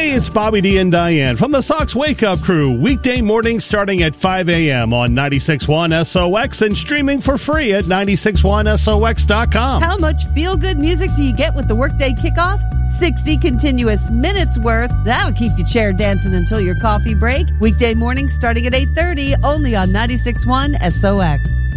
Hey, it's Bobby D and Diane from the Sox Wake Up Crew. Weekday mornings starting at 5 a.m. on 96.1 SOX and streaming for free at 96.1SOX.com. How much feel-good music do you get with the workday kickoff? 60 continuous minutes worth. That'll keep you chair dancing until your coffee break. Weekday mornings starting at 8:30, only on 96.1 SOX.